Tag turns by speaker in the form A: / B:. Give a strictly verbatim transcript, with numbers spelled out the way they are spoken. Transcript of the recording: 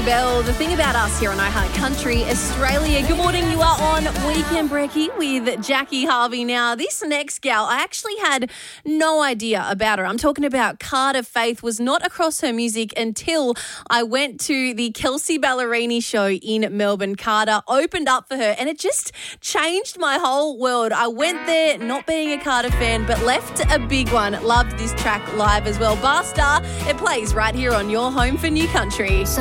A: Bell. The thing about us here on iHeart Country Australia. Good morning, you are on Weekend Brekkie with Jackie Harvey. Now, this next gal, I actually had no idea about her. I'm talking about Carter Faith. Was not across her music until I went to the Kelsey Ballerini show in Melbourne. Carter opened up for her and it just changed my whole world. I went there not being a Carter fan, but left a big one. Loved this track live as well. Bar Star, it plays right here on your home for New Country.